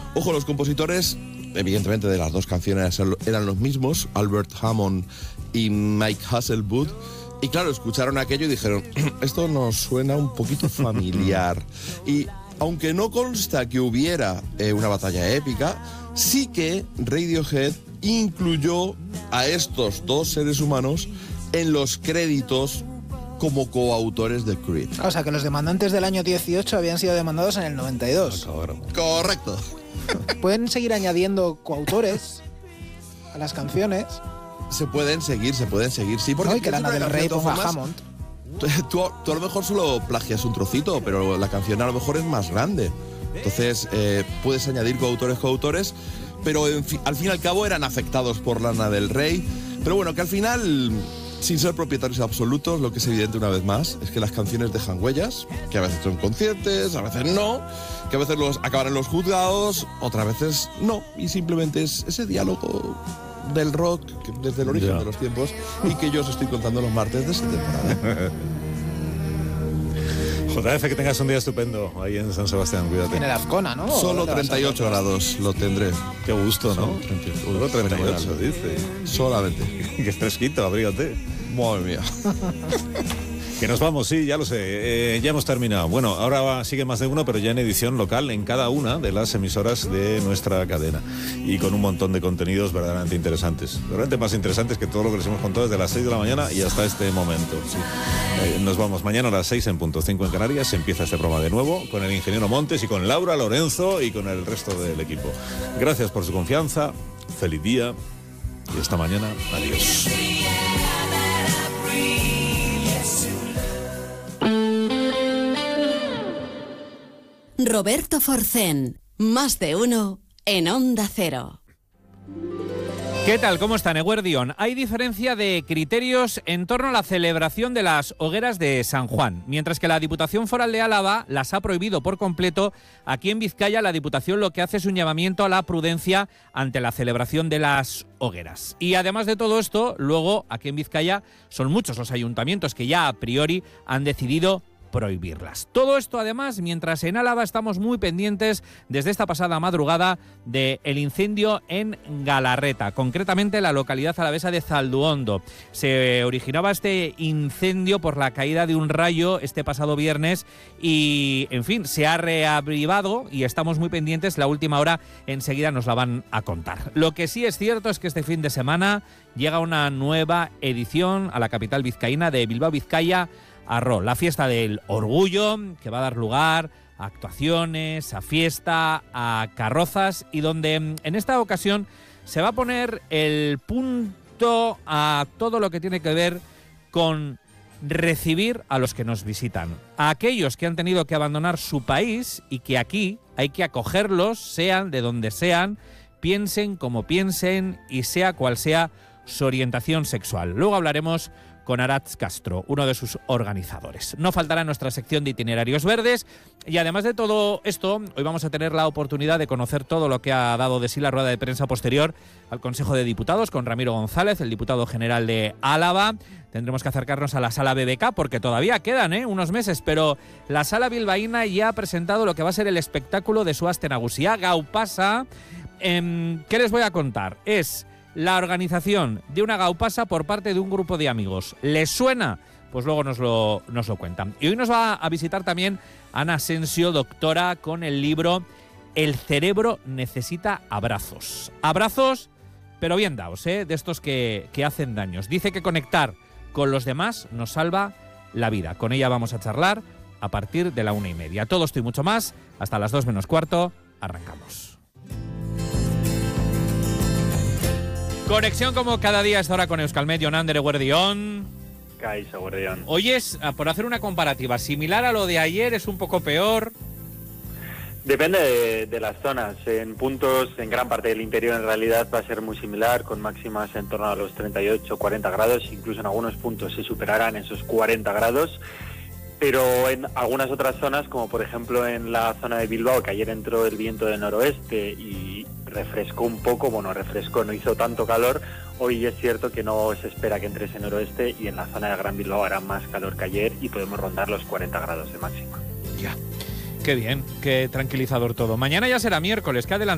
Ojo, los compositores, evidentemente, de las dos canciones eran los mismos, Albert Hammond y Mike Hasselwood. Y claro, escucharon aquello y dijeron, esto nos suena un poquito familiar. Y aunque no consta que hubiera una batalla épica, sí que Radiohead incluyó a estos dos seres humanos en los créditos como coautores de Creed. O sea, que los demandantes del año 18 habían sido demandados en el 92. Correcto. Pueden seguir añadiendo coautores a las canciones. Se pueden seguir, sí. Porque no, y que Lana del Rey ponga a Hammond. Tú a lo mejor solo plagias un trocito, pero la canción a lo mejor es más grande. Entonces puedes añadir coautores, pero al fin y al cabo eran afectados por Lana del Rey. Pero bueno, que al final, sin ser propietarios absolutos, lo que es evidente una vez más es que las canciones dejan huellas, que a veces son conscientes, a veces no, que a veces acaban en los juzgados, otras veces no, y simplemente es ese diálogo del rock desde el origen de los tiempos y que yo os estoy contando los martes de esta temporada. JF, que tengas un día estupendo ahí en San Sebastián, cuídate. En el Azcona, ¿no? Solo 38 grados lo tendré. Qué gusto, ¿no? Solo 38, dice. Solamente. Que fresquito, abrígate. Madre mía. Que nos vamos, sí, ya lo sé, ya hemos terminado. Bueno, ahora sigue más de uno, pero ya en edición local en cada una de las emisoras de nuestra cadena. Y con un montón de contenidos verdaderamente interesantes. Verdaderamente más interesantes que todo lo que les hemos contado desde las 6 de la mañana y hasta este momento. Sí. Nos vamos mañana a las 6 en punto 5 en Canarias. Empieza este programa de nuevo con el ingeniero Montes y con Laura Lorenzo y con el resto del equipo. Gracias por su confianza, feliz día y hasta mañana. Adiós. Roberto Forcén, más de uno en Onda Cero. ¿Qué tal? ¿Cómo están, Eguerdión? Hay diferencia de criterios en torno a la celebración de las hogueras de San Juan. Mientras que la Diputación Foral de Álava las ha prohibido por completo, aquí en Vizcaya la Diputación lo que hace es un llamamiento a la prudencia ante la celebración de las hogueras. Y además de todo esto, luego aquí en Vizcaya son muchos los ayuntamientos que ya a priori han decidido prohibirlas. Todo esto además mientras en Álava estamos muy pendientes desde esta pasada madrugada del incendio en Galarreta, concretamente la localidad alavesa de Zalduondo. Se originaba este incendio por la caída de un rayo este pasado viernes y, en fin, se ha reavivado y estamos muy pendientes. La última hora enseguida nos la van a contar. Lo que sí es cierto es que este fin de semana llega una nueva edición a la capital vizcaína de Bilbao Vizcaya Arro, la fiesta del orgullo, que va a dar lugar a actuaciones, a fiesta, a carrozas y donde en esta ocasión se va a poner el punto a todo lo que tiene que ver con recibir a los que nos visitan, a aquellos que han tenido que abandonar su país y que aquí hay que acogerlos, sean de donde sean, piensen como piensen y sea cual sea su orientación sexual. Luego hablaremos con Aratz Castro, uno de sus organizadores. No faltará nuestra sección de itinerarios verdes y además de todo esto, hoy vamos a tener la oportunidad de conocer todo lo que ha dado de sí la rueda de prensa posterior al Consejo de Diputados con Ramiro González, el diputado general de Álava. Tendremos que acercarnos a la Sala BBK porque todavía quedan unos meses, pero la Sala bilbaína ya ha presentado lo que va a ser el espectáculo de su Aste Nagusia, Gaupasa. ¿Qué les voy a contar? Es la organización de una gaupasa por parte de un grupo de amigos. ¿Les suena? Pues luego nos lo cuentan. Y hoy nos va a visitar también Ana Asensio, doctora, con el libro El cerebro necesita abrazos. Abrazos, pero bien dados, de estos que hacen daños. Dice que conectar con los demás nos salva la vida. Con ella vamos a charlar a partir de la 1:30. Todo esto y mucho más, hasta las 2 menos cuarto, arrancamos. Conexión como cada día a esta hora con Euskalmet, Jonander Eguerdión. Kaixo, Eguerdión. Hoy es, por hacer una comparativa, similar a lo de ayer, es un poco peor. Depende de las zonas. En puntos, en gran parte del interior en realidad va a ser muy similar, con máximas en torno a los 38-40 grados, incluso en algunos puntos se superarán esos 40 grados. Pero en algunas otras zonas, como por ejemplo en la zona de Bilbao, que ayer entró el viento del noroeste y refrescó un poco, no hizo tanto calor, hoy es cierto que no se espera que entre ese noroeste y en la zona de Gran Bilbao hará más calor que ayer y podemos rondar los 40 grados de máxima. Ya, qué bien, qué tranquilizador todo. Mañana ya será miércoles, ¿qué adelante?